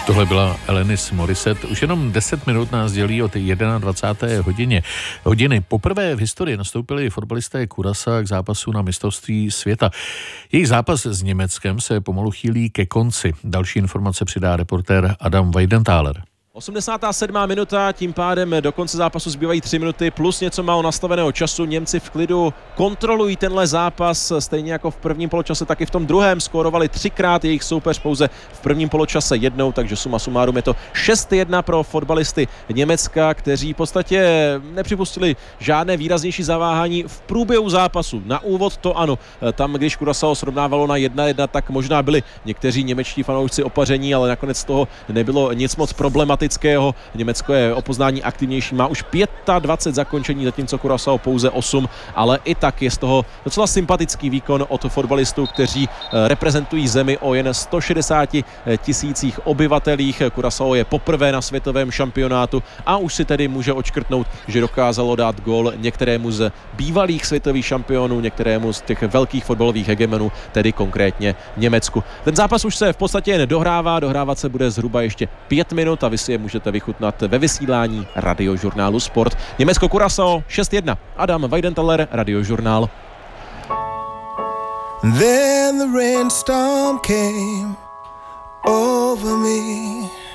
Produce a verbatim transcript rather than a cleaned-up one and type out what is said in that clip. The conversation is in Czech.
Tohle byla Alanis Morissette. Už jenom deset minut nás dělí od dvacáté jedné hodině. Hodiny. Poprvé v historii nastoupili fotbalisté Curaçaa k zápasu na mistrovství světa. Jejich zápas s Německem se pomalu chýlí ke konci. Další informace přidá reportér Adam Weidenthaler. osmdesátá sedmá minuta, tím pádem do konce zápasu zbývají tři minuty plus něco málo nastaveného času. Němci v klidu kontrolují tenhle zápas, stejně jako v prvním poločase, tak i v tom druhém. Skórovali třikrát, jejich soupeř pouze v prvním poločase jednou, takže suma sumárum je to šest jedna pro fotbalisty Německa, kteří v podstatě nepřipustili žádné výraznější zaváhání v průběhu zápasu. Na úvod to ano, tam když Curaçao srovnávalo na jedna jedna, tak možná byli někteří němečtí fanoušci opaření, ale nakonec z toho nebylo nic moc problematického. Německo je o poznání aktivnější, má už dvacet pět zakončení, zatímco Curaçao pouze osm, ale i tak je z toho docela sympatický výkon od fotbalistů, kteří reprezentují zemi o jen sto šedesáti tisících obyvatelích. Curaçao je poprvé na světovém šampionátu a už si tedy může odškrtnout, že dokázalo dát gól některému z bývalých světových šampionů, některému z těch velkých fotbalových hegemonů, tedy konkrétně Německu. Ten zápas už se v podstatě jen dohrává, dohrávat se bude zhruba ještě pět minut a vy si je můžete vychutnat ve vysílání radiožurnálu Sport. Německo-Curaçao šest jedna. Adam Weidenthaler, Radiožurnál. Then the rainstorm came over me.